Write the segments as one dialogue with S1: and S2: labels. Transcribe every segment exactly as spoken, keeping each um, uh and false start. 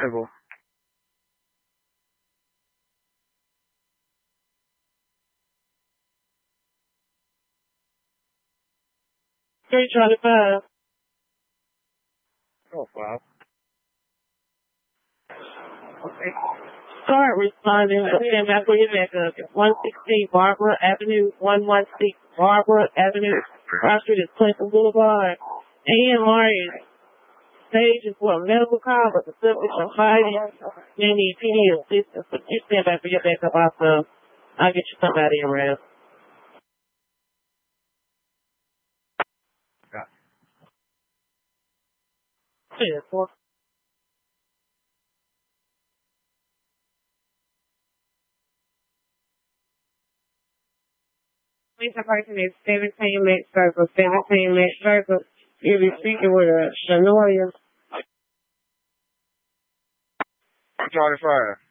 S1: Table.
S2: three twenty-five.
S1: Oh, five.
S2: Okay. Start responding. Again, that's where you're back up. one sixteen Barbara Avenue, one sixteen Barbara Avenue. Cross Street is Clinton Boulevard. And Laurie, stage is for a medical call, but the subject of fighting may need P D assistance. But you stand back for your backup also. I'll get you somebody around.
S1: Got
S2: Yeah, four. Please person is seventeen Lex Circle, seventeen Lex Circle. You'll be speaking with a Shanoria.
S1: twenty-five.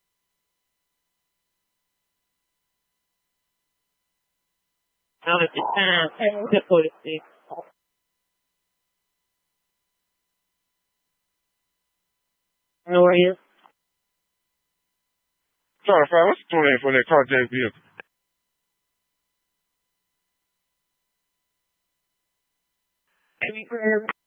S2: Out at the time, ten forty-six. Shanoria.
S1: twenty-five. What's the name for that carjacked vehicle?
S2: Any prayers?